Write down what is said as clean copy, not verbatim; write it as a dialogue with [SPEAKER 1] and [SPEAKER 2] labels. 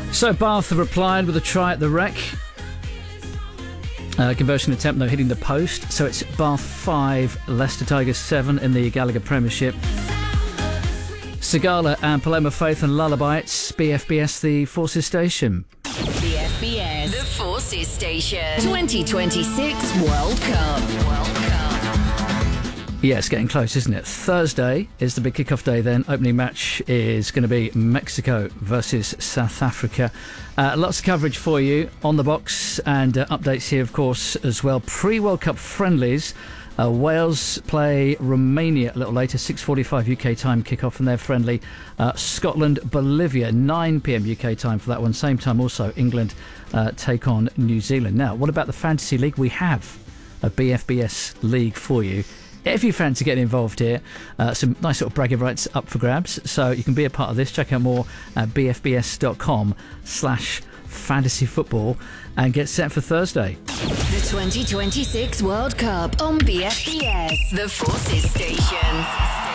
[SPEAKER 1] So Bath have replied with a try at the Rec. Conversion attempt, though, hitting the post. So it's Bath 5, Leicester Tigers 7 in the Gallagher Premiership. Sagala and Paloma Faith and Lullaby, it's BFBS, the Forces Station.
[SPEAKER 2] BFBS, the Forces Station. 2026 World Cup.
[SPEAKER 1] Yeah, it's getting close, isn't it? Thursday is the big kickoff day then. Opening match is going to be Mexico versus South Africa. Lots of coverage for you on the box and updates here, of course, as well. Pre-World Cup friendlies. Wales play Romania a little later, 6:45 UK time kickoff, and they're friendly. Scotland, Bolivia, 9 p.m. UK time for that one. Same time also, England take on New Zealand. Now, what about the Fantasy League? We have a BFBS league for you. If you fancy getting involved here, some nice little bragging rights up for grabs. So you can be a part of this. Check out more at bfbs.com/fantasyfootball and get set for Thursday.
[SPEAKER 2] The 2026 World Cup on BFBS, the Forces Station.